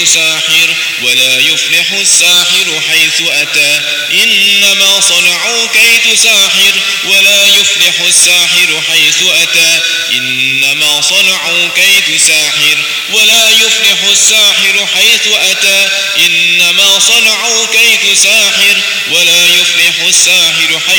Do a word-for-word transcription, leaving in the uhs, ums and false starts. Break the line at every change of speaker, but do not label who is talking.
ساحر ولا يفلح الساحر حيث أتى إنما صنعوا كيد ساحر ولا يفلح الساحر حيث أتى إنما صنعوا كيد ساحر ولا يفلح الساحر حيث أتى إنما صنعوا كيد ساحر ولا يفلح الساحر حيث